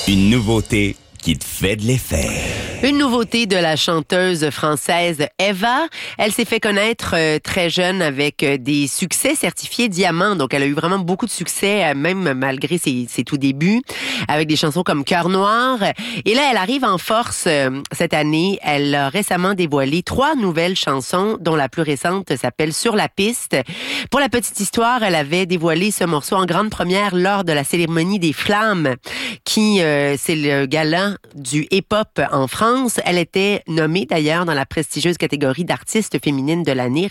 Une nouveauté qui te fait de l'effet. Une nouveauté de la chanteuse française Eva. Elle s'est fait connaître très jeune avec des succès certifiés diamant. Donc, elle a eu vraiment beaucoup de succès, même malgré ses tout débuts, avec des chansons comme Cœur noir. Et là, elle arrive en force cette année. Elle a récemment dévoilé 3 nouvelles chansons, dont la plus récente s'appelle Sur la piste. Pour la petite histoire, elle avait dévoilé ce morceau en grande première lors de la cérémonie des Flammes, qui c'est le gala du hip-hop en France. Elle était nommée d'ailleurs dans la prestigieuse catégorie d'artiste féminine de l'année